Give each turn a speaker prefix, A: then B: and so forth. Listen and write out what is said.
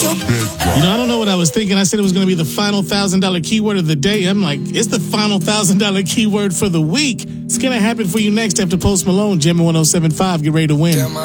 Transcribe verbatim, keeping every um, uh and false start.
A: You know, I don't know what I was thinking. I said it was going to be the final one thousand dollars keyword of the day. I'm like, it's the final one thousand dollars keyword for the week. It's going to happen for you next after Post Malone, Jam one oh seven point five. Get ready to win.